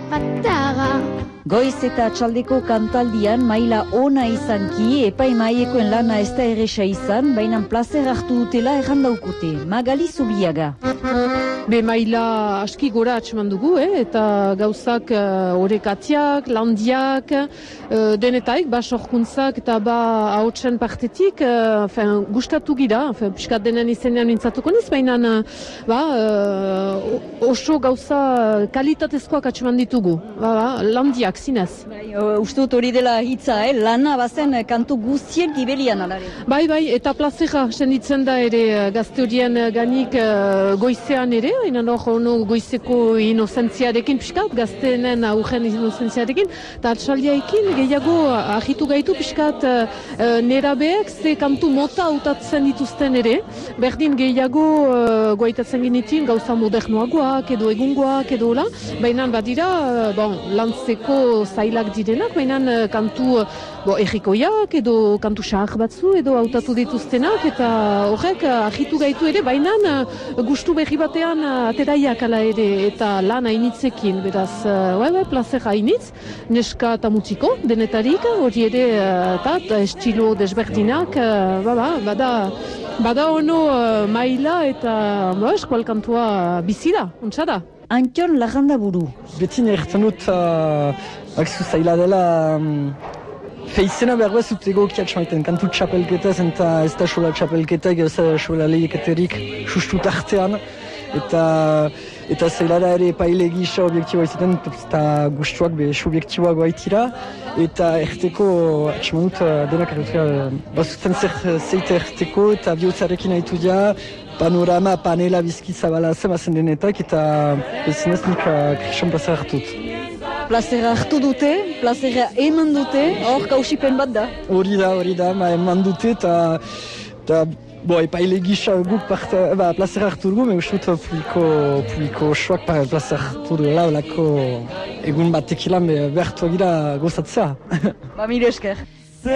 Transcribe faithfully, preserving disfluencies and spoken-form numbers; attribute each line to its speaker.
Speaker 1: Batara.
Speaker 2: Goiz eta txaldeko kantaldian maila ona izanki, epai maiekoen lana ez da erresa izan, baina plazer hartu dutela errandaukute. Magali Zubiaga.
Speaker 3: Be maila aski gora atxeman dugu, eh? Eta gauzak uh, orekatiak, landiak, uh, denetaik, ba sorkuntzak eta ba hautsen partetik, uh, fin, gustatu gira, fin, piskat denen izenean mintzatuko niz, baina ba, uh, oso gauza kalitatezkoak atxeman ditugu, ba, ba, landiak zinez.
Speaker 2: Bai, uste dut hori dela hitza, eh? Lana bazen kantu guztien gibelian alare.
Speaker 3: Bai, bai, eta plazera senditzen da ere gazte horien ganik uh, goizean ere, baina hor no, goizeko inozentziarekin piskat, gazteenen aurren inozentziarekin, eta atxaldiaekin gehiago ahitu gaitu piskat uh, nerabeek ze kantu mota hautatzen dituzten ere, berdin gehiago uh, goaitatzen ginitin gauza modernoagoak edo egungoak edo la, baina badira uh, bon, lantzeko zailak direnak, baina uh, kantu uh, bo, errikoiak edo kantu xahar batzu edo hautatu dituztenak, eta horrek uh, ahitu gaitu ere, baina uh, gustu berri batean uh, ateraiak ala ere eta lan hainitzekin, beraz, uh, bai, plazer hainitz, neska eta mutiko, denetarik, hori ere, eta uh, estilo desberdinak, uh, ba, bada, bada ono uh, maila eta ba, eskual kantua bizi da, ontsa da.
Speaker 2: Antion Larranda buru.
Speaker 4: Beti nertzen dut, uh, akzu zaila dela, um, feizena behar behar zut egokiak maiten, kantu txapelketaz, eta ez da xola txapelketak, ez da xola lehiketerik sustut artean, eta eta zaila da ere epaile gisa obiektiboa izaten, eta gustuak be subjektiboak baitira, eta erteko, atxeman dut, denak erretzea, bazuten zeite erteko, eta bihotzarekin haitu dira, panorama, panela, bizkitza bala zemazen denetak, eta bezinez nik krixan plazera hartut.
Speaker 2: Plazera hartu dute, plazera eman dute, hor kausipen bat da.
Speaker 4: Hori da, hori da, ma eman dute, eta bo, epaile gisa guk parte, ba, plazera hartu dugu, me usut publiko, publiko soak plazera hartu dugu, laulako egun batekilan behartu agira gozatzea.
Speaker 2: Ba, mire esker.